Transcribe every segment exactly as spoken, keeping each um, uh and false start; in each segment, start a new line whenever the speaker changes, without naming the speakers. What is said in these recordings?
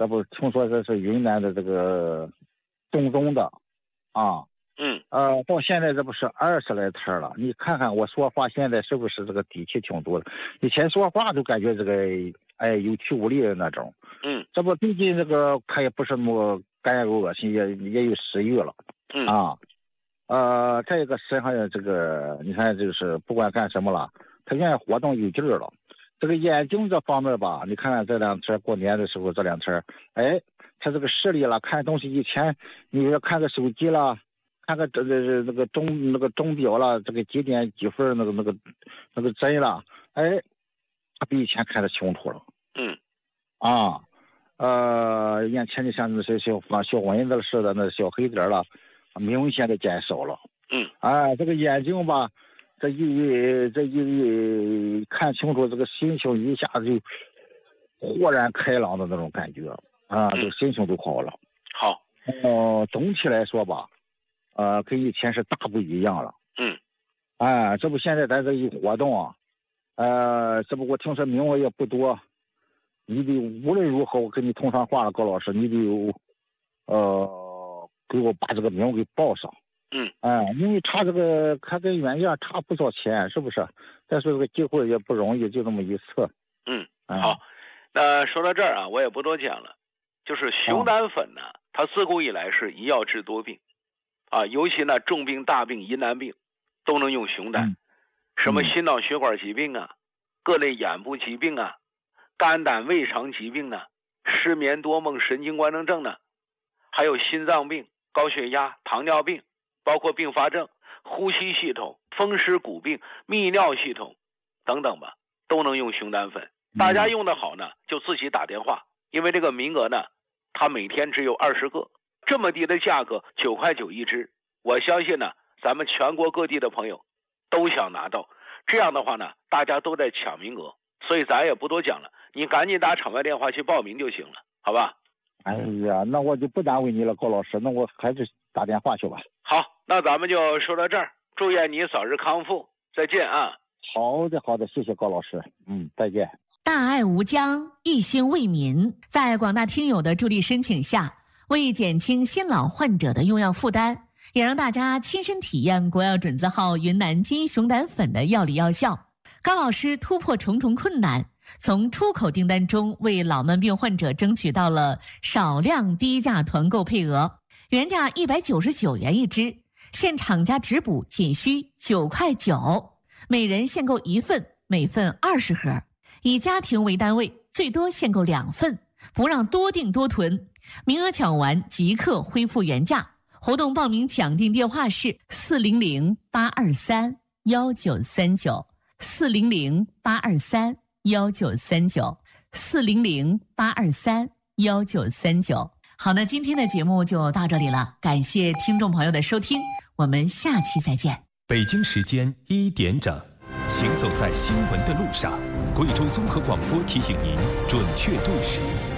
这不听说这是云南的这个东中的啊，
嗯，
呃，到现在这不是二十来摊了。你看看我说话现在是不是这个底气挺多的？以前说话都感觉这个哎有气无力的那种。
嗯，
这不最近这个看也不是那么感觉恶心，也也有食欲了。
嗯
啊，呃，再一个身上的这个，你看就是不管干什么了，他现在活动有劲儿了。这个眼睛这方面吧，你看看这两天过年的时候这两天，哎，他这个视力了，看东西以前你说看个手机了。看个这这这个钟那个钟表了，这个几点几分那个那个那个针了，哎，他比以前看得清楚了。
嗯，
啊，呃，眼前的像那些小小蚊子似的那小黑点了，明显的减少了。
嗯，
哎，这个眼睛吧，这一这一看清楚，这个心情一下子就豁然开朗的那种感觉啊，这个心情都好了。
好，
哦、呃，总体来说吧。呃，跟以前是大不一样了。
嗯，
哎，这不现在咱这一活动啊，呃，这不我听说名额也不多，你得无论如何我跟你通上话了，高老师，你得有，呃，给我把这个名额给报上。
嗯，
哎，因为差这个，他跟原价差不少钱，是不是？但是这个机会也不容易，就这么一次。
嗯，
哎、
好，那说到这儿啊，我也不多讲了，就是熊胆粉呢，啊、它自古以来是一药治多病。啊，尤其呢，重病、大病、疑难病，都能用熊胆。
嗯、
什么心脑血管疾病啊，各类眼部疾病啊，肝胆胃肠疾病呢，失眠多梦、神经官能症呢，还有心脏病、高血压、糖尿病，包括并发症、呼吸系统、风湿骨病、泌尿系统等等吧，都能用熊胆粉。大家用的好呢，就自己打电话，因为这个名额呢，它每天只有二十个。这么低的价格，九块九一支，我相信呢，咱们全国各地的朋友都想拿到。这样的话呢，大家都在抢名额，所以咱也不多讲了，你赶紧打场外电话去报名就行了，好吧？
哎呀，那我就不耽误你了，高老师，那我还是打电话去吧。
好，那咱们就说到这儿，祝愿你早日康复，再见啊！
好的，好的，谢谢高老师，嗯，再见。
大爱无疆，一心为民，在广大听友的助力申请下。为减轻新老患者的用药负担，也让大家亲身体验国药准字号云南金熊胆粉的药理药效，高老师突破重重困难，从出口订单中为老慢病患者争取到了少量低价团购配额，原价一百九十九元一支，现厂家直补仅需九块九，每人限购一份，每份二十盒，以家庭为单位，最多限购两份，不让多订多囤。名额抢完即刻恢复原价。活动报名抢订电话是四零零八二三幺九三九，四零零八二三幺九三九，四零零八二三幺九三九。好，那今天的节目就到这里了，感谢听众朋友的收听，我们下期再见。
北京时间一点整，行走在新闻的路上，贵州综合广播提醒您准确对时。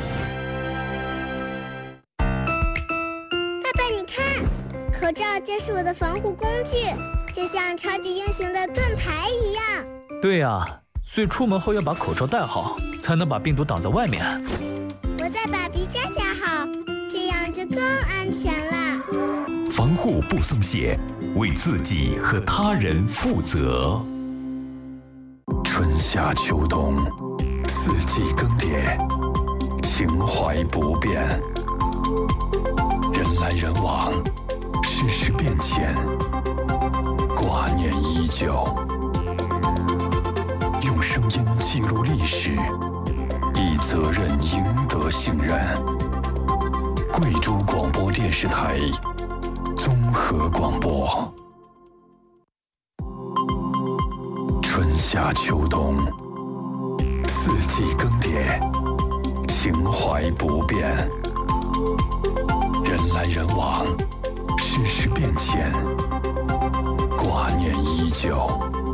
口罩就是我的防护工具，就像超级英雄的盾牌一样。
对啊，所以出门后要把口罩戴好，才能把病毒挡在外面。
我再把鼻夹夹好，这样就更安全了。
防护不松懈，为自己和他人负责。春夏秋冬，四季更迭，情怀不变，人来人往。世事变迁，挂念依旧。用声音记录历史，以责任赢得信任。贵州广播电视台综合广播。春夏秋冬，四季更迭，情怀不变，人来人往。世事变迁，挂念依旧。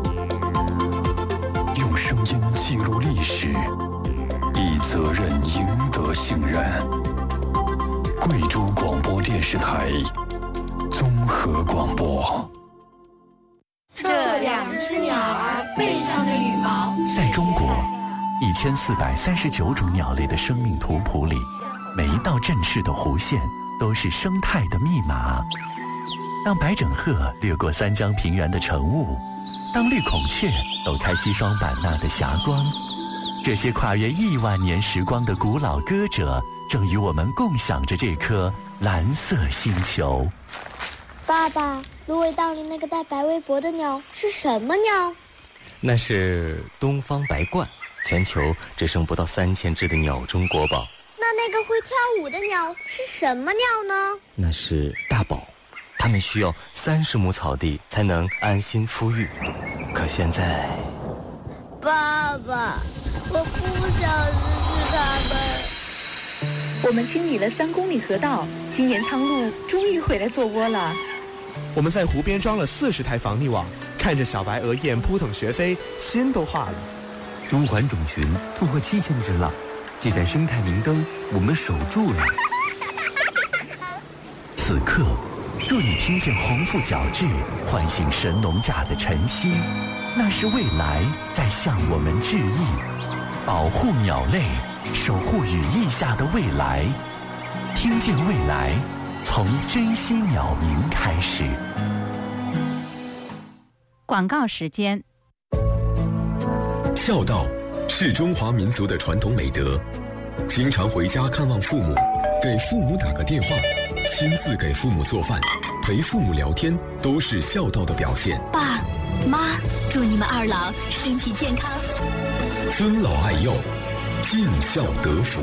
用声音记录历史，以责任赢得信任。贵州广播电视台综合广播。
这两只鸟儿背上的羽毛，
在中国一千四百三十九种鸟类的生命图谱里，
每一道振翅的弧线都是生态的密码。当白枕鹤掠过三江平原的晨雾，当绿孔雀抖开西双版纳的霞光，这些跨越亿万年时光的古老歌者，正与我们共享着这颗蓝色星球。
爸爸，芦苇荡里那个带白围脖的鸟是什么鸟？
那是东方白鹳，全球只剩不到三千只的鸟中国宝。
那那个会跳舞的鸟是什么鸟呢？
那是大宝，它们需要三十亩草地才能安心孵育。可现在，
爸爸，我不想失去它们。
我们清理了三公里河道，今年苍鹭终于回来做窝了。
我们在湖边装了四十台防溺网，看着小白鹅雁扑腾学飞，心都化了。
中环种群突破七千只了，这盏生态明灯我们守住了。
此刻，若你听见鸿鹄角徵唤醒神农架的晨曦，那是未来在向我们致意。保护鸟类，守护羽翼下的未来。听见未来，从珍惜鸟鸣开始。
广告时间。
孝道是中华民族的传统美德，经常回家看望父母，给父母打个电话，亲自给父母做饭，陪父母聊天，都是孝道的表现。
爸妈，祝你们二老身体健康，
尊老爱幼，尽孝得福。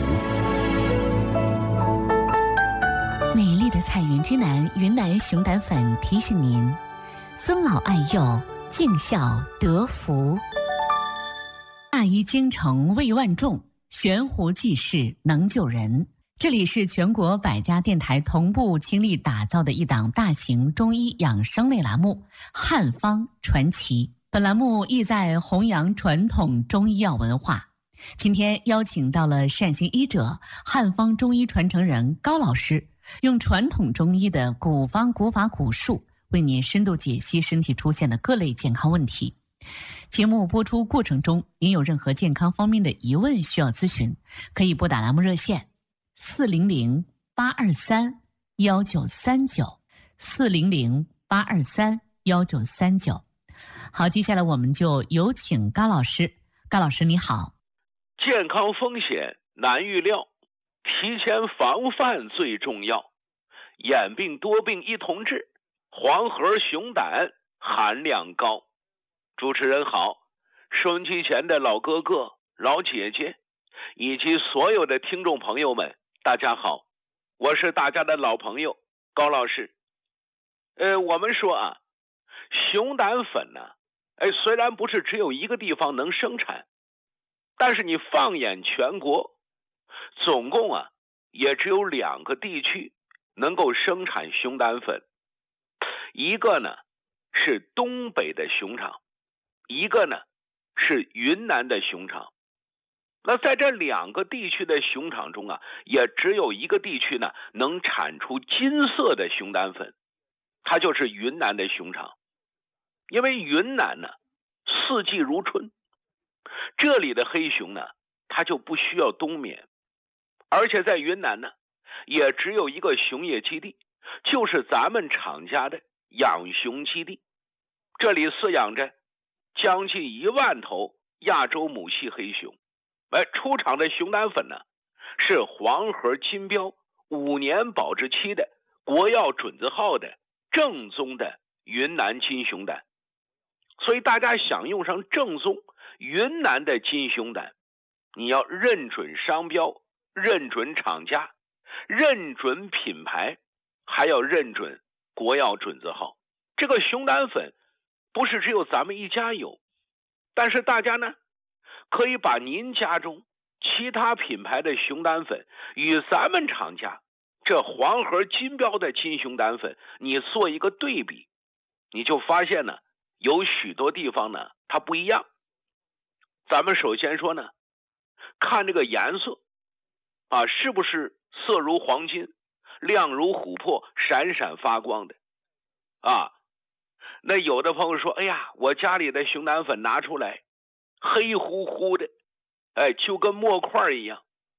美丽的彩云之南云南熊胆粉提醒您：尊老爱幼，尽孝得福。大医精诚为万众，悬壶济世能救人。这里是全国百家电台同步倾力打造的一档大型中医养生类栏目《汉方传奇》。本栏目意在弘扬传统中医药文化。今天邀请到了善行医者、汉方中医传承人高老师，用传统中医的古方古法古术，为您深度解析身体出现的各类健康问题。节目播出过程中，您有任何健康方面的疑问需要咨询，可以拨打栏目热线四零零八二三幺九三九四零零八二三幺九三九。好，接下来我们就有请高老师。高老师你好。
健康风险难预料，提前防范最重要。眼病多病一同治，黄河熊胆含量高。主持人好，收音机前的老哥哥、老姐姐，以及所有的听众朋友们，大家好，我是大家的老朋友高老师。呃，我们说啊，熊胆粉呢，哎，虽然不是只有一个地方能生产，但是你放眼全国，总共啊，也只有两个地区能够生产熊胆粉，一个呢是东北的熊场，一个呢是云南的熊场。那在这两个地区的熊场中啊，也只有一个地区呢能产出金色的熊胆粉，它就是云南的熊场。因为云南呢四季如春，这里的黑熊呢它就不需要冬眠，而且在云南呢也只有一个熊业基地，就是咱们厂家的养熊基地，这里饲养着将近一万头亚洲母系黑熊。而出厂的熊胆粉呢是黄河金标五年保质期的国药准字号的正宗的云南金熊胆。所以大家想用上正宗云南的金熊胆，你要认准商标，认准厂家，认准品牌，还要认准国药准字号。这个熊胆粉不是只有咱们一家有，但是大家呢可以把您家中其他品牌的熊胆粉与咱们厂家这黄河金标的金熊胆粉你做一个对比，你就发现呢有许多地方呢它不一样。咱们首先说呢，看这个颜色啊，是不是色如黄金，亮如琥珀，闪闪发光的啊？那有的朋友说，哎呀，我家里的熊胆粉拿出来黑乎乎的，哎，就跟墨块一样。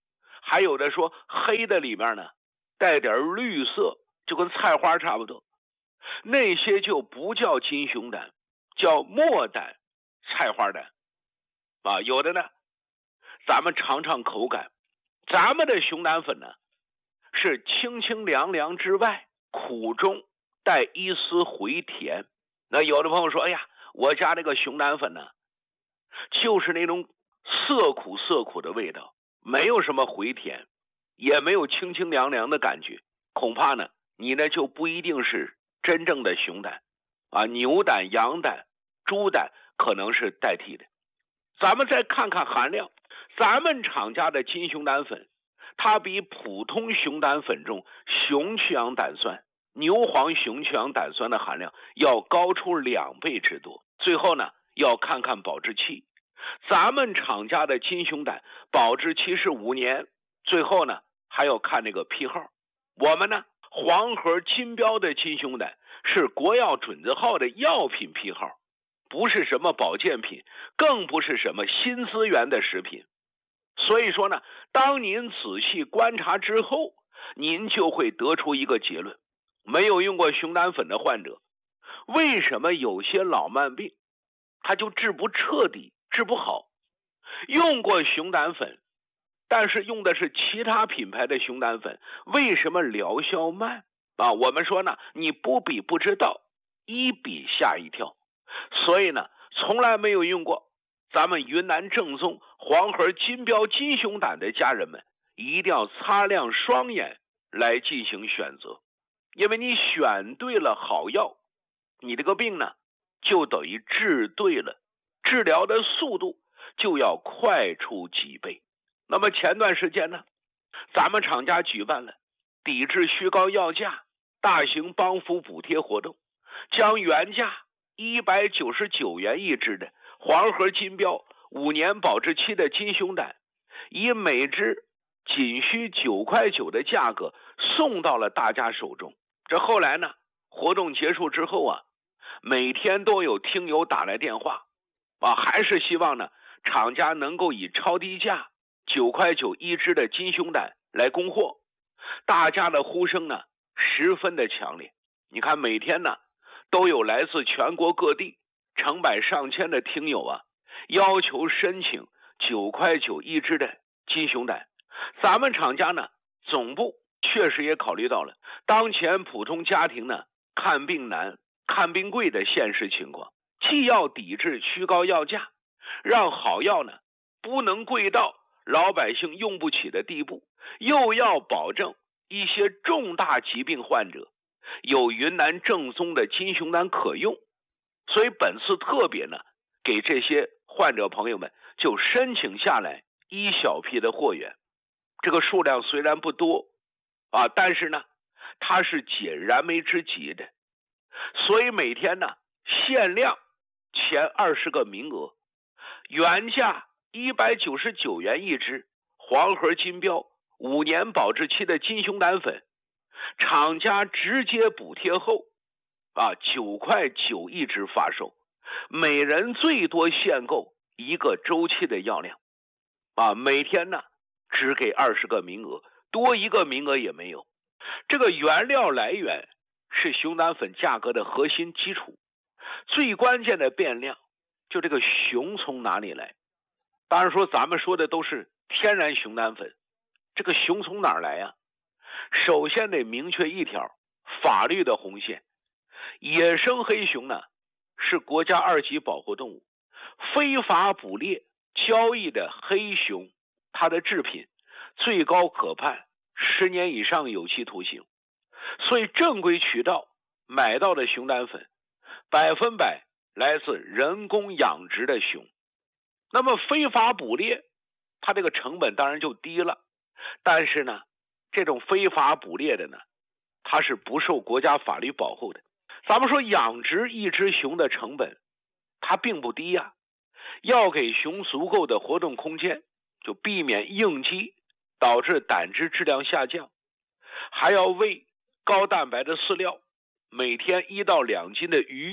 还有的说黑的里面呢带点绿色，就跟菜花差不多，那些就不叫金熊胆，叫墨胆、菜花胆啊。有的呢咱们尝尝口感，咱们的熊胆粉呢是清清凉凉之外，苦中带一丝回甜。那有的朋友说，哎呀，我家这个熊胆粉呢就是那种涩苦涩苦的味道，没有什么回甜，也没有清清凉凉的感觉，恐怕呢你呢就不一定是真正的熊胆啊，牛胆、羊胆、猪胆可能是代替的。咱们再看看含量，咱们厂家的金熊胆粉它比普通熊胆粉中熊去氧胆酸、牛黄熊去氧胆酸的含量要高出两倍之多。最后呢要看看保质期，咱们厂家的金熊胆保质期是五年，最后呢还要看这个批号。我们呢黄河金标的金熊胆是国药准字号的药品批号，不是什么保健品，更不是什么新资源的食品。所以说呢，当您仔细观察之后，您就会得出一个结论，没有用过熊胆粉的患者，为什么有些老慢病他就治不彻底，治不好？用过熊胆粉，但是用的是其他品牌的熊胆粉，为什么疗效慢啊？我们说呢，你不比不知道，一比吓一跳。所以呢，从来没有用过咱们云南正宗黄河金标金熊胆的家人们，一定要擦亮双眼来进行选择，因为你选对了好药，你这个病呢就等于治对了，治疗的速度就要快出几倍。那么前段时间呢，咱们厂家举办了抵制虚高药价大型帮扶补贴活动，将原价一百九十九元一支的黄河金标五年保质期的金熊胆，以每支仅需九块九的价格送到了大家手中。这后来呢，活动结束之后啊，每天都有听友打来电话啊，还是希望呢厂家能够以超低价九块九一支的金熊胆来供货。大家的呼声呢十分的强烈，你看每天呢都有来自全国各地成百上千的听友啊，要求申请九块九一支的金熊胆。咱们厂家呢总部确实也考虑到了当前普通家庭呢看病难、看病贵的现实情况，既要抵制虚高药价，让好药呢不能贵到老百姓用不起的地步，又要保证一些重大疾病患者有云南正宗的金熊胆可用。所以本次特别呢给这些患者朋友们就申请下来一小批的货源，这个数量虽然不多啊，但是呢它是解燃眉之急的。所以每天呢限量前二十个名额，原价一百九十九元一支黄河金标五年保质期的金熊胆粉，厂家直接补贴后啊九块九一支发售，每人最多限购一个周期的药量啊，每天呢只给二十个名额，多一个名额也没有。这个原料来源是熊胆粉价格的核心基础，最关键的变量就这个熊从哪里来。当然说咱们说的都是天然熊胆粉，这个熊从哪儿来呀？首先得明确一条法律的红线，野生黑熊呢是国家二级保护动物，非法捕猎交易的黑熊，它的制品最高可判十年以上有期徒刑。所以正规渠道买到的熊胆粉百分百来自人工养殖的熊。那么非法捕猎它这个成本当然就低了，但是呢这种非法捕猎的呢它是不受国家法律保护的。咱们说养殖一只熊的成本它并不低呀、啊，要给熊足够的活动空间，就避免应激导致胆汁质量下降，还要喂高蛋白的饲料，每天一到两斤的鱼